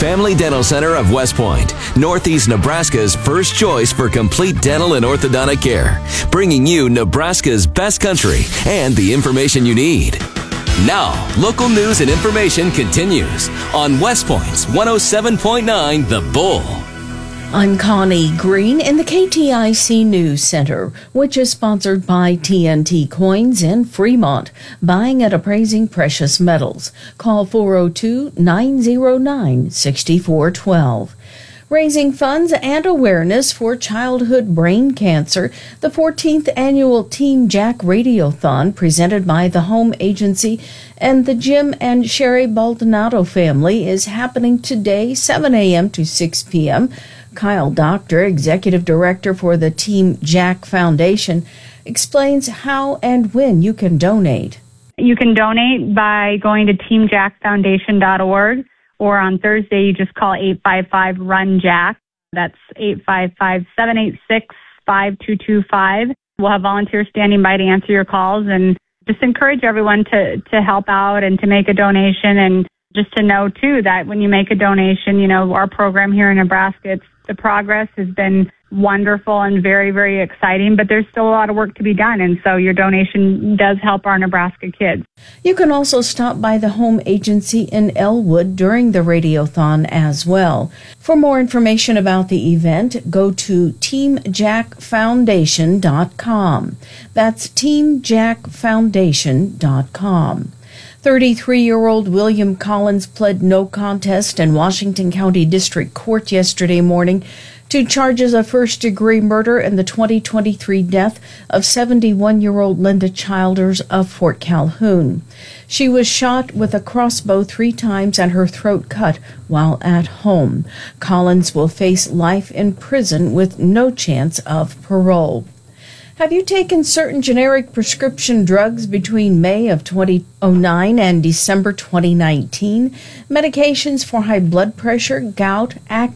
Family Dental Center of West Point, Northeast Nebraska's first choice for complete dental and orthodontic care, bringing you Nebraska's best country and the information you need. Now, local news and information continues on West Point's 107.9 The Bull. I'm Connie Green in the KTIC News Center, which is sponsored by TNT Coins in Fremont, buying and appraising precious metals. Call 402-909-6412. Raising funds and awareness for childhood brain cancer, the 14th annual Team Jack Radiothon presented by the Home Agency and the Jim and Sherry Baldonado family is happening today, 7 a.m. to 6 p.m. Kyle Doctor, Executive Director for the Team Jack Foundation, explains how and when you can donate. You can donate by going to teamjackfoundation.org. Or on Thursday, you just call 855-RUN-JACK. That's 855-786-5225. We'll have volunteers standing by to answer your calls, and just encourage everyone to help out and to make a donation. And just to know, too, that when you make a donation, you know, our program here in Nebraska, the progress has been wonderful and very, very exciting, but there's still a lot of work to be done, and so your donation does help our Nebraska kids. You can also stop by the Home Agency in Elwood during the Radiothon as well. For more information about the event, go to teamjackfoundation.com. That's teamjackfoundation.com. 33-year-old William Collins pled no contest in Washington County District Court yesterday morning to charges of first-degree murder in the 2023 death of 71-year-old Linda Childers of Fort Calhoun. She was shot with a crossbow 3 times and her throat cut while at home. Collins will face life in prison with no chance of parole. Have you taken certain generic prescription drugs between May of 2009 and December 2019? Medications for high blood pressure, gout, acne,